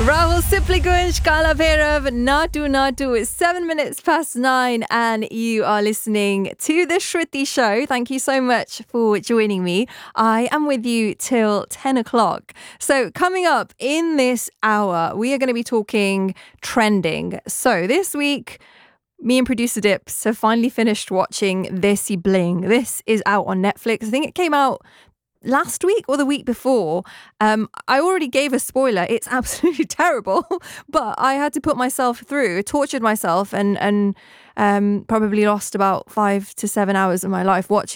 Rahul Sipligunj, Kala Bhairav, Natu Natu. It's 7 minutes past 9 and you are listening to The Shruti Show. Thank you so much for joining me. I am with you till 10 o'clock. So coming up in this hour, we are going to be talking trending. So this week, me and producer Dips have finally finished watching Desi Bling. This is out on Netflix. I think it came out last week or the week before. I already gave a spoiler. It's absolutely terrible, but I had to put myself through, tortured myself and probably lost about 5 to 7 hours of my life watching